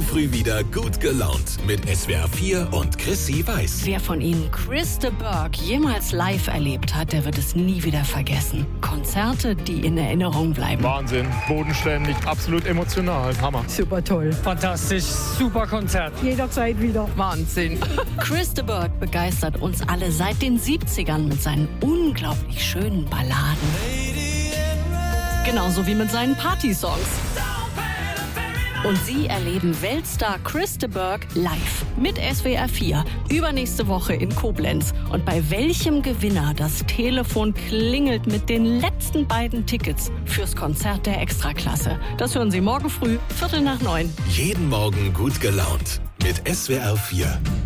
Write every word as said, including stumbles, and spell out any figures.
früh wieder gut gelaunt mit S W R vier und Chrissy Weiß. Wer von Ihnen Chris de Burgh jemals live erlebt hat, der wird es nie wieder vergessen. Konzerte, die in Erinnerung bleiben. Wahnsinn, bodenständig, absolut emotional, Hammer. Super toll. Fantastisch, super Konzert. Jederzeit wieder. Wahnsinn. Chris de Burgh begeistert uns alle seit den siebzigern mit seinen unglaublich schönen Balladen. Genauso wie mit seinen Party-Songs. Und Sie erleben Weltstar Chris de Burgh live mit S W R vier übernächste Woche in Koblenz. Und bei welchem Gewinner das Telefon klingelt mit den letzten beiden Tickets fürs Konzert der Extraklasse, das hören Sie morgen früh, Viertel nach neun. Jeden Morgen gut gelaunt mit S W R vier.